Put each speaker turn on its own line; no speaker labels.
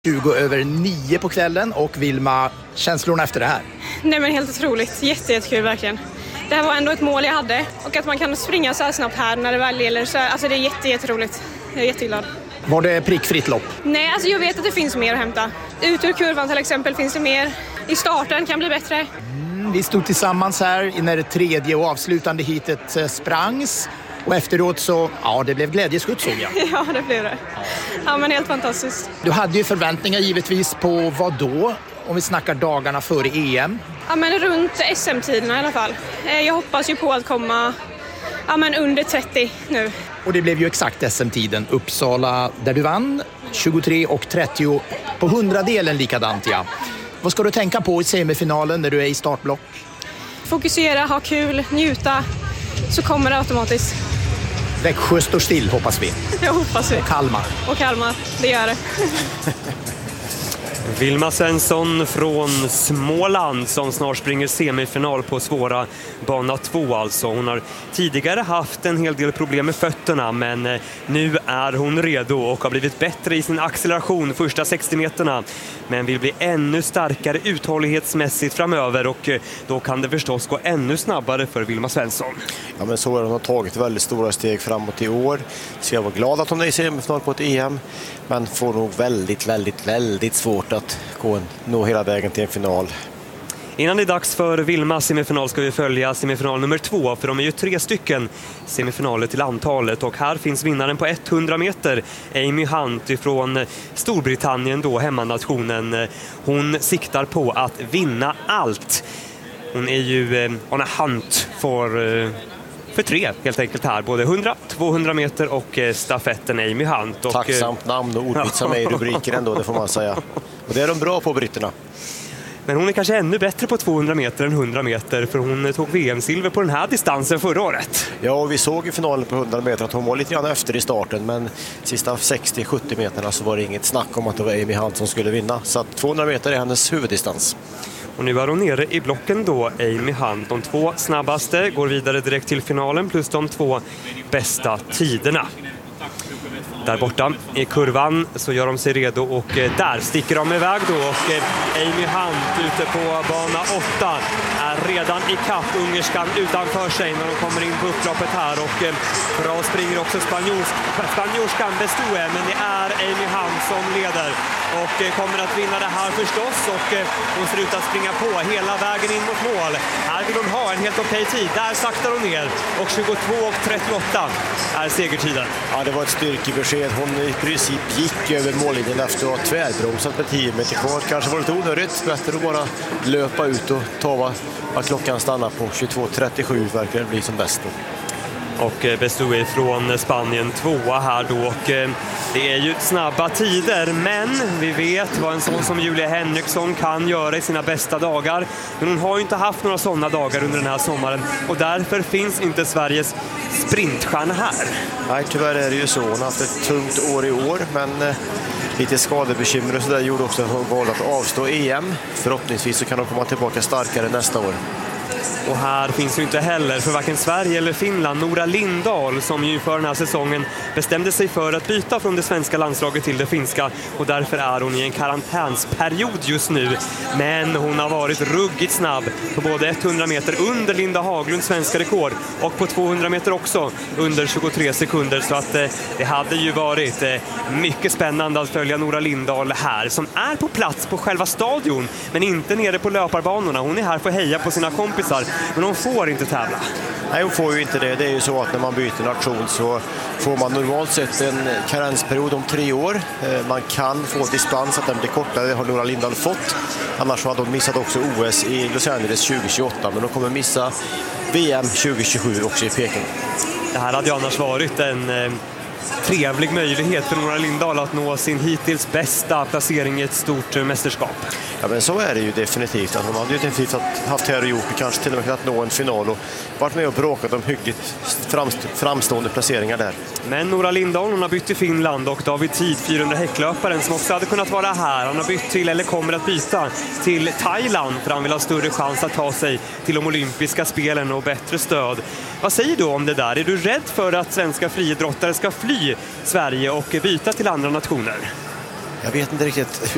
20:09 på kvällen och Vilma, känslorna efter det här?
Nej men helt otroligt, jättekul verkligen. Det här var ändå ett mål jag hade och att man kan springa så här snabbt här när det väl gäller så alltså det är jätteroligt. Jag är jätteglad.
Var det prickfritt lopp?
Nej, alltså jag vet att det finns mer att hämta. Ut ur kurvan till exempel finns det mer. I starten kan bli bättre.
Vi stod tillsammans här när det tredje och avslutande hitet sprangs. Och efteråt så, ja, det blev glädjeskutt såg jag.
Ja, det blev det. Ja, men helt fantastiskt.
Du hade ju förväntningar givetvis på vad då? Om vi snackar dagarna före EM.
Ja, men runt SM-tiderna i alla fall. Jag hoppas ju på att komma under 30 nu.
Och det blev ju exakt SM-tiden. Uppsala där du vann 23 och 30 på 100-delen likadant, ja. Vad ska du tänka på i semifinalen när du är i startblock?
Fokusera, ha kul, njuta, så kommer det automatiskt.
Växjö står still, hoppas vi.
Jag hoppas vi.
Och
Kalmar, det gör det.
Vilma Svensson från Småland som snart springer semifinal på svåra bana 2 alltså. Hon har tidigare haft en hel del problem med fötterna, men nu är hon redo och har blivit bättre i sin acceleration första 60 meterna. Men vill bli ännu starkare uthållighetsmässigt framöver och då kan det förstås gå ännu snabbare för Vilma Svensson.
Ja, men så är hon har tagit väldigt stora steg framåt i år. Så jag var glad att hon är i semifinal på ett EM, men får nog väldigt svårt att nå hela vägen till en final.
Innan det är dags för Vilmas semifinal ska vi följa semifinal nummer 2, för de är ju 3 stycken semifinaler till antalet och här finns vinnaren på 100 meter, Amy Hunt från Storbritannien då, hemmanationen. Hon siktar på att vinna allt. Hon är ju on a hunt för 3 helt enkelt här, både 100, 200 meter och stafetten Amy Hunt. Och,
tacksamt namn och ordvitsar med i rubriken ändå, det får man säga. Och det är de bra på, britterna.
Men hon är kanske ännu bättre på 200 meter än 100 meter, för hon tog VM-silver på den här distansen förra året.
Ja, och vi såg i finalen på 100 meter att hon var lite grann efter i starten, men sista 60-70 meterna så var det inget snack om att det var Amy Hunt som skulle vinna. Så att 200 meter är hennes huvuddistans.
Och nu är hon nere i blocken då, Amy Hunt. De 2 snabbaste går vidare direkt till finalen plus de 2 bästa tiderna. Där borta i kurvan så gör de sig redo och där sticker de iväg då och Amy Hunt ute på bana 8 är redan i kapp ungerskan utanför sig när de kommer in på upploppet här och bra springer också spanjorskan Bestue, men det är Amy Hunt som leder och kommer att vinna det här förstås och hon ser ut att springa på hela vägen in mot mål. Här vill hon ha en helt okej tid, där saktar hon ner och 22:38 är segertiden.
Ja, det var ett styrkebesked. Hon i princip gick över mållinjen efter att ha tvärbromsat med 10 meter kvar. Kanske var lite onödigt, bättre att bara löpa ut och ta vad klockan stannar på. 22:37 verkar det bli som bäst då.
Och Bestue från Spanien 2 här då och det är ju snabba tider, men vi vet vad en sån som Julia Henriksson kan göra i sina bästa dagar. Men hon har ju inte haft några sådana dagar under den här sommaren och därför finns inte Sveriges sprintstjärna här.
Nej, tyvärr är det ju så. Hon har haft ett tungt år i år, men lite skadebekymmer och så där gjorde också att hon valde att avstå EM. Förhoppningsvis så kan hon komma tillbaka starkare nästa år.
Och här finns ju inte heller för varken Sverige eller Finland Nora Lindahl, som ju för den här säsongen bestämde sig för att byta från det svenska landslaget till det finska och därför är hon i en karantänsperiod just nu. Men hon har varit ruggigt snabb på både 100 meter under Linda Haglunds svenska rekord och på 200 meter också under 23 sekunder, så att det hade ju varit mycket spännande att följa Nora Lindahl här, som är på plats på själva stadion men inte nere på löparbanorna. Hon är här för att heja på sina kompisar, men hon får inte tävla.
Nej, hon får ju inte det. Det är ju så att när man byter nation så får man normalt sett en karensperiod om 3 år. Man kan få dispens att den blir kortare, det har Nora Lindahl fått. Annars hade hon missat också OS i Los Angeles 2028, men hon kommer missa VM 2027 också i Peking.
Det här hade ju annars varit en trevlig möjlighet för Nora Lindahl att nå sin hittills bästa placering i ett stort mästerskap.
Ja, men så är det ju definitivt. Hon hade ju definitivt haft här och gjort och kanske till och med kunnat nå en final och varit med och bråkat om hyggligt framstående placeringar där.
Men Nora Lindahl, hon har bytt till Finland och David Tid, 400 häcklöparen som också hade kunnat vara här. Han har bytt till, eller kommer att byta till Thailand för han vill ha större chans att ta sig till de olympiska spelen och bättre stöd. Vad säger du om det där? Är du rädd för att svenska friidrottare ska fly Sverige och byta till andra nationer?
Jag vet inte riktigt